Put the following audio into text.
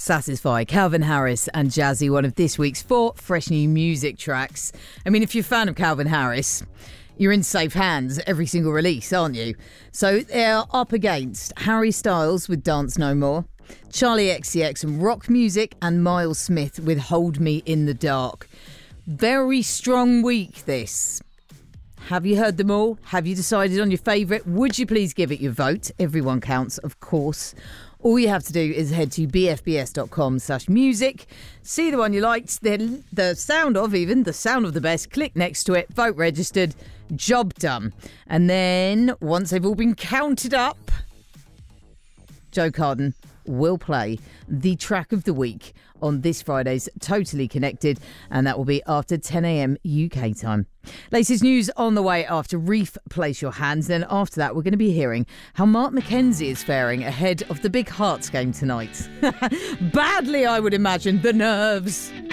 Satisfy, Calvin Harris and Jazzy, one of this week's 4 fresh new music tracks. I mean, if you're a fan of Calvin Harris, you're in safe hands every single release, aren't you? So they're up against Harry Styles with Dance No More, Charlie XCX and Rock Music, and Miles Smith with Hold Me in the Dark. Very strong week, this. Have you heard them all? Have you decided on your favourite? Would you please give it your vote? Everyone counts, of course. All you have to do is head to bfbs.com/music, see the one you liked, the sound of the best, click next to it, vote registered, job done. And then, once they've all been counted up, Joe Carden will play the track of the week on this Friday's Totally Connected, and that will be after 10 a.m. UK time. Latest news on the way after Reef Place Your Hands. Then after that, we're going to be hearing how Mark McKenzie is faring ahead of the big Hearts game tonight. Badly, I would imagine. The nerves.